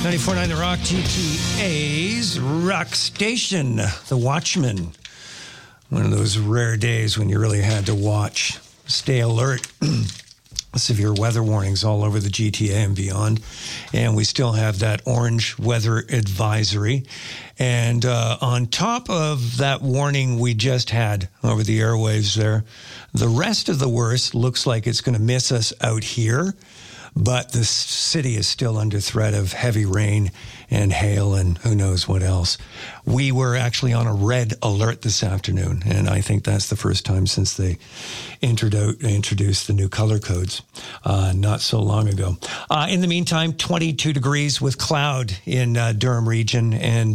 94.9 The Rock, GTA's Rock Station, The Watchman. One of those rare days when you really had to watch. Stay alert. Severe weather warnings all over the GTA and beyond. And we still have that orange weather advisory. And on top of that warning we just had over the airwaves there, the rest of the worst looks like it's going to miss us out here. But the city is still under threat of heavy rain and hail and who knows what else. We were actually on a red alert this afternoon, and I think that's the first time since they introduced the new color codes not so long ago. In the meantime, 22 degrees with cloud in Durham region and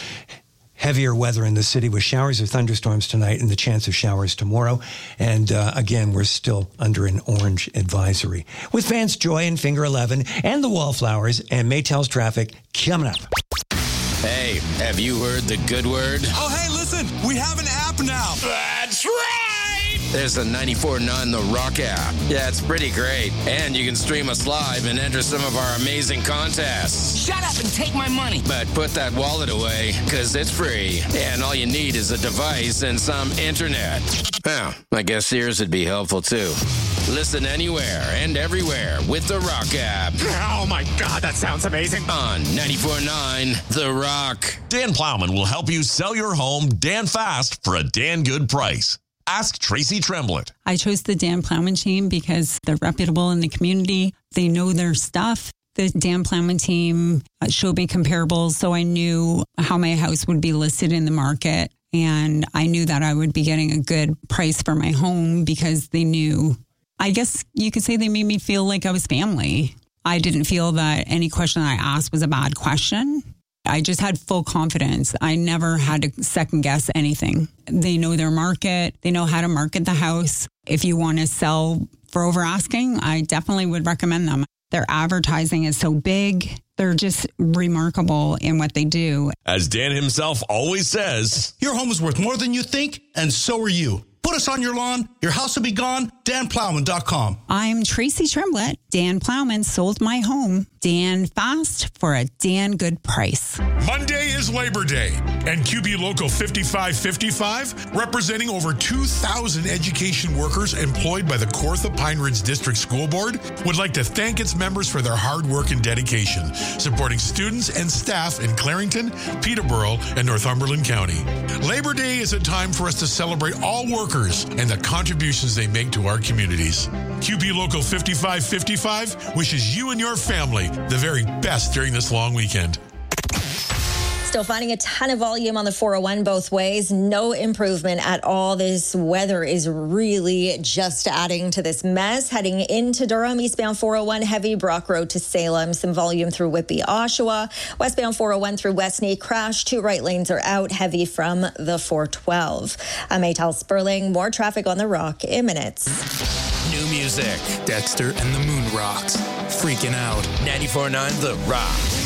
heavier weather in the city with showers or thunderstorms tonight and the chance of showers tomorrow. And again, we're still under an orange advisory. With Vance Joy and Finger 11 and the Wallflowers and Maytel's traffic coming up. Hey, have you heard the good word? Oh, hey, listen, we have an app now. That's right! There's a 94.9 The Rock app. Yeah, it's pretty great. And you can stream us live and enter some of our amazing contests. Shut up and take my money. But put that wallet away, because it's free. And all you need is a device and some internet. Well, I guess yours would be helpful, too. Listen anywhere and everywhere with The Rock app. Oh, my God, that sounds amazing. On 94.9 The Rock. Dan Plowman will help you sell your home Dan fast for a Dan good price. Ask Tracy Tremblett. I chose the Dan Plowman team because they're reputable in the community. They know their stuff. The Dan Plowman team showed me comparables, so I knew how my house would be listed in the market. And I knew that I would be getting a good price for my home because they knew. I guess you could say they made me feel like I was family. I didn't feel that any question I asked was a bad question. I just had full confidence. I never had to second guess anything. They know their market. They know how to market the house. If you want to sell for over asking, I definitely would recommend them. Their advertising is so big. They're just remarkable in what they do. As Dan himself always says, Your home is worth more than you think, and so are you. Put us on your lawn. Your house will be gone. DanPlowman.com. I'm Tracy Tremblett. Dan Plowman sold my home. Dan fast for a Dan good price. Monday is Labor Day, and QB Local 5555, representing over 2,000 education workers employed by the Kawartha Pine Ridge District School Board, would like to thank its members for their hard work and dedication, supporting students and staff in Clarington, Peterborough, and Northumberland County. Labor Day is a time for us to celebrate all workers and the contributions they make to our communities. QB Local 5555 wishes you and your family the very best during this long weekend. Still finding a ton of volume on the 401 both ways. No improvement at all. This weather is really just adding to this mess. Heading into Durham, eastbound 401 heavy, Brock Road to Salem. Some volume through Whitby, Oshawa. Westbound 401 through Westney, crash. 2 right lanes are out, heavy from the 412. I'm Maytel Sperling. More traffic on the Rock in minutes. New music. Dexter and the Moon Rocks. Freaking out. 94.9 The Rock.